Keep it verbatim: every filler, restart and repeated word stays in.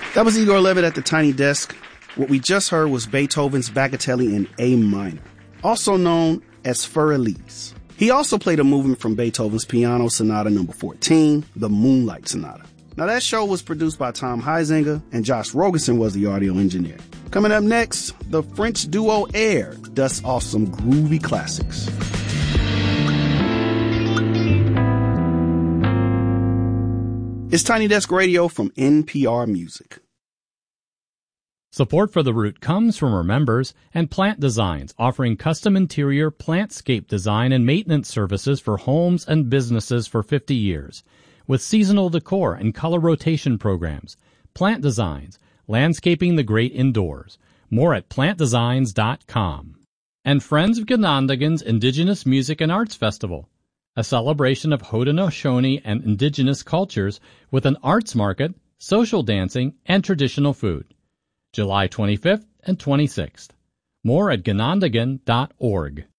That was Igor Levit at the Tiny Desk. What we just heard was Beethoven's Bagatelle in A minor, also known as Für Elise. He also played a movement from Beethoven's Piano Sonata number fourteen, the Moonlight Sonata. Now that show was produced by Tom Heisinger, and Josh Rogerson was the audio engineer. Coming up next, the French duo Air dusts off some groovy classics. It's Tiny Desk Radio from N P R Music. Support for The Root comes from our members and Plant Designs, offering custom interior plantscape design and maintenance services for homes and businesses for fifty years. With seasonal decor and color rotation programs. Plant Designs, landscaping the great indoors. More at plant designs dot com. And Friends of Ganondagan's Indigenous Music and Arts Festival, a celebration of Haudenosaunee and indigenous cultures with an arts market, social dancing, and traditional food. July twenty-fifth and twenty-sixth. More at ganondagan dot org.